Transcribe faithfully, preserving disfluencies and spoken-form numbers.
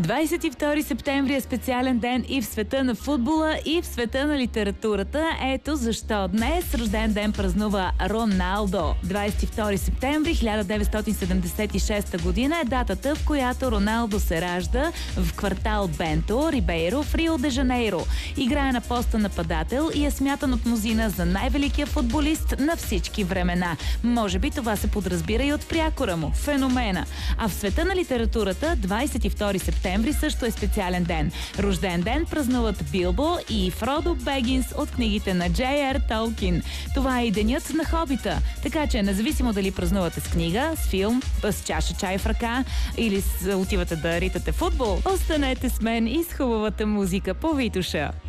двадесет и втори септември е специален ден и в света на футбола, и в света на литературата. Ето защо днес рожден ден празнува Роналдо. двадесет и втори септември хиляда деветстотин седемдесет и шеста година е датата, в която Роналдо се ражда в квартал Бенто, Рибейро, в Рио де Жанейро. Играе на поста нападател и е смятан от мнозина за най-великия футболист на всички времена. Може би това се подразбира и от прякора му – феномена. А в света на литературата двадесет и втори септември също е специален ден. Рожден ден празнуват Билбо и Фродо Бегинс от книгите на Джей Ар Толкин. Това е и денят на хобита. Така че, независимо дали празнувате с книга, с филм, с чаша чай в ръка или с, отивате да ритате футбол, останете с мен и с хубавата музика по Витуша.